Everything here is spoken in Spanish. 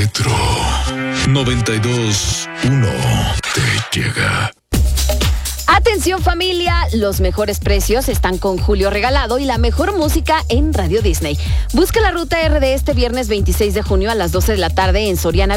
Retro 92.1 te llega. Atención familia, los mejores precios están con Julio Regalado y la mejor música en Radio Disney. Busca la ruta R de este viernes 26 de junio a las 12 de la tarde en Soriana